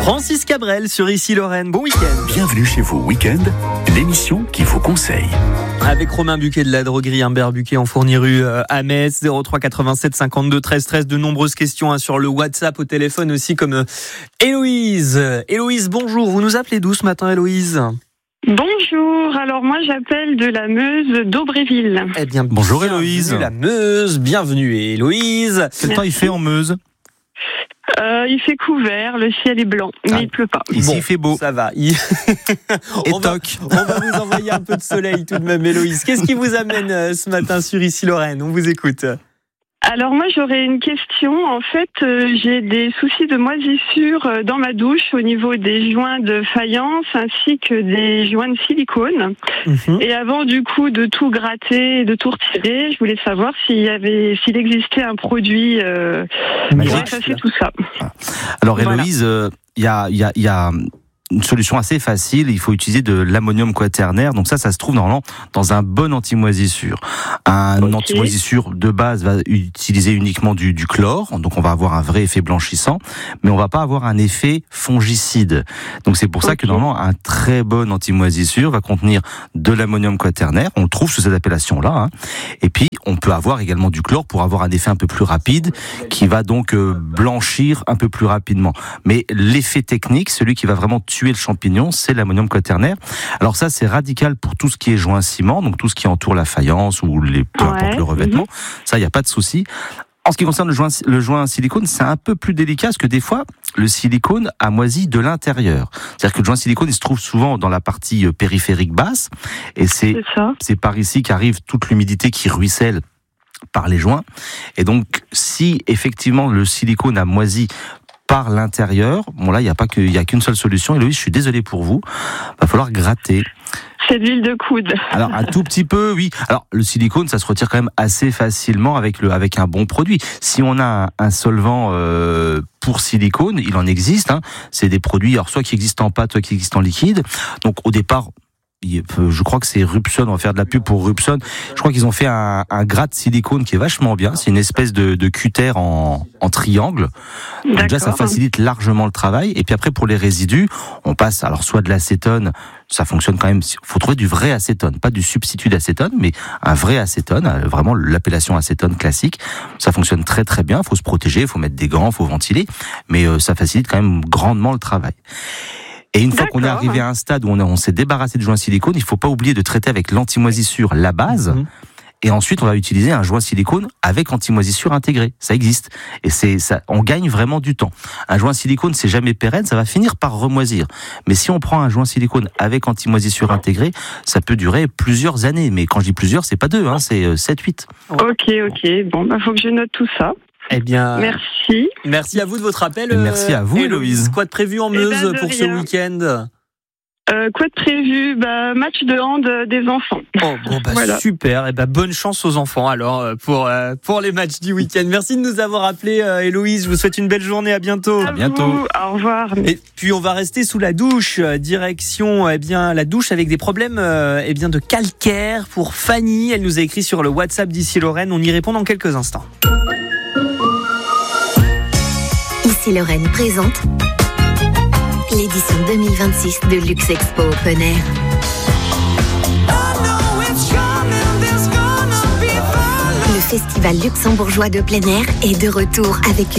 Francis Cabrel sur Ici Lorraine. Bon week-end. Bienvenue chez vous, Week-end, l'émission qui vous conseille. Avec Romain Buquet de la droguerie Humbert Buquet en Fourni-rue à Metz, 03 87 52 13 13. De nombreuses questions sur le WhatsApp, au téléphone aussi, comme Héloïse. Héloïse, bonjour. Vous nous appelez d'où ce matin, Héloïse ? Bonjour, alors moi j'appelle de la Meuse d'Aubréville. Eh bien, bonjour Héloïse. La Meuse, bienvenue Héloïse. Quel temps il fait en Meuse ? Il fait couvert, le ciel est blanc, mais il pleut pas. Ici il fait beau. Ça va. On va vous envoyer un peu de soleil tout de même, Héloïse. Qu'est-ce qui vous amène ce matin sur Ici Lorraine ? On vous écoute. Alors moi j'aurais une question. En fait, j'ai des soucis de moisissure dans ma douche au niveau des joints de faïence ainsi que des joints de silicone. Et avant du coup de tout gratter et de tout retirer, je voulais savoir s'il existait un produit pour effacer tout ça. Alors Héloïse, il y a une solution assez facile, il faut utiliser de l'ammonium quaternaire. Donc ça se trouve normalement dans un bon anti-moisissure. Un anti-moisissure de base va utiliser uniquement du chlore, donc on va avoir un vrai effet blanchissant, mais on va pas avoir un effet fongicide. Donc c'est pour ça que normalement un très bon anti-moisissure va contenir de l'ammonium quaternaire. On le trouve sous cette appellation-là. Et puis on peut avoir également du chlore pour avoir un effet un peu plus rapide, qui va donc blanchir un peu plus rapidement. Mais l'effet technique, celui qui va vraiment tuer le champignon, c'est l'ammonium quaternaire. Alors ça, c'est radical pour tout ce qui est joint ciment, donc tout ce qui entoure la faïence ou peu importe le revêtement. Ça, il n'y a pas de souci. En ce qui concerne le joint silicone, c'est un peu plus délicat parce que des fois, le silicone a moisi de l'intérieur. C'est-à-dire que le joint silicone, il se trouve souvent dans la partie périphérique basse, et c'est par ici qu'arrive toute l'humidité qui ruisselle par les joints. Et donc, si effectivement le silicone a moisi par l'intérieur, bon là, il y a qu'une seule solution. Héloïse, je suis désolé pour vous. Va falloir gratter. C'est de l'huile de coude. Alors un tout petit peu, oui. Alors le silicone, ça se retire quand même assez facilement avec un bon produit. Si on a un solvant pour silicone, il en existe. C'est des produits, alors soit qui existent en pâte, soit qui existent en liquide. Donc au départ, je crois que c'est Rupson, on va faire de la pub pour Rupson. Je crois qu'ils ont fait un gratte silicone qui est vachement bien. C'est une espèce de cutter en triangle. Donc déjà, ça facilite largement le travail. Et puis après, pour les résidus, on passe alors soit de l'acétone, ça fonctionne quand même. Faut trouver du vrai acétone, pas du substitut d'acétone, mais un vrai acétone, vraiment l'appellation acétone classique. Ça fonctionne très très bien. Faut se protéger, faut mettre des gants, faut ventiler, mais ça facilite quand même grandement le travail. Et une fois qu'on est arrivé à un stade où on s'est débarrassé de joint silicone, il ne faut pas oublier de traiter avec l'antimoisissure la base. Et ensuite, on va utiliser un joint silicone avec antimoisissure intégré. Ça existe. Et on gagne vraiment du temps. Un joint silicone, c'est jamais pérenne, ça va finir par remoisir. Mais si on prend un joint silicone avec antimoisissure intégré, ça peut durer plusieurs années. Mais quand je dis plusieurs, c'est pas 2, c'est 7-8. Ok. Bon, faut que je note tout ça. Eh bien, merci. Merci à vous de votre appel. Merci à vous, Héloïse. Quoi de prévu en Meuse pour ce week-end ? Quoi de prévu ? Match de hand des enfants. Voilà. Super. Bonne chance aux enfants alors pour les matchs du week-end. Merci de nous avoir appelé, Héloïse. Je vous souhaite une belle journée. À bientôt. À bientôt. Au revoir. Et puis on va rester sous la douche. Direction la douche avec des problèmes de calcaire pour Fanny. Elle nous a écrit sur le WhatsApp d'Ici Lorraine. On y répond dans quelques instants. Ici Lorraine présente l'édition 2026 de Luxe Expo Open Air. Le festival luxembourgeois de plein air est de retour avec une